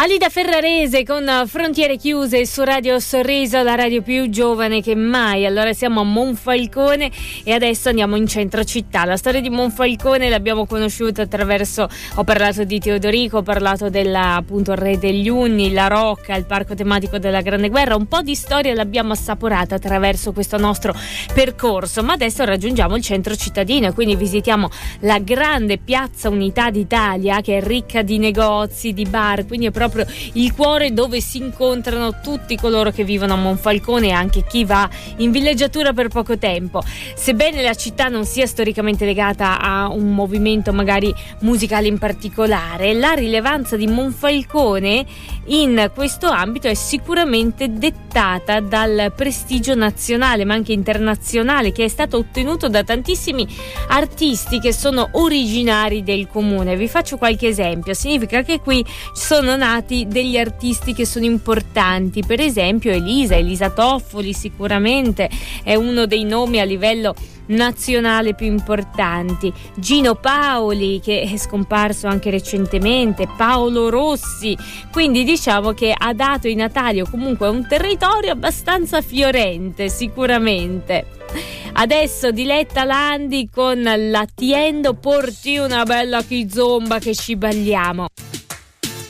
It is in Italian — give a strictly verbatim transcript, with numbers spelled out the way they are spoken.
Alida Ferrarese con Frontiere Chiuse su Radio Sorriso, la radio più giovane che mai. Allora siamo a Monfalcone e adesso andiamo in centro città. La storia di Monfalcone l'abbiamo conosciuta attraverso, ho parlato di Teodorico, ho parlato della, appunto, Re degli Unni, la Rocca, il parco tematico della Grande Guerra. Un po' di storia l'abbiamo assaporata attraverso questo nostro percorso, ma adesso raggiungiamo il centro cittadino e quindi visitiamo la grande piazza Unità d'Italia, che è ricca di negozi, di bar, quindi è proprio il cuore dove si incontrano tutti coloro che vivono a Monfalcone e anche chi va in villeggiatura per poco tempo. Sebbene la città non sia storicamente legata a un movimento magari musicale in particolare, la rilevanza di Monfalcone in questo ambito è sicuramente dettata dal prestigio nazionale ma anche internazionale che è stato ottenuto da tantissimi artisti che sono originari del comune. Vi faccio qualche esempio. Significa che qui sono nati degli artisti che sono importanti, per esempio Elisa, Elisa Toffoli sicuramente è uno dei nomi a livello nazionale più importanti, Gino Paoli che è scomparso anche recentemente, Paolo Rossi, quindi diciamo che ha dato ai natali o comunque un territorio abbastanza fiorente sicuramente. Adesso Diletta Landi con La Tiendo, porti una bella kizomba che ci balliamo.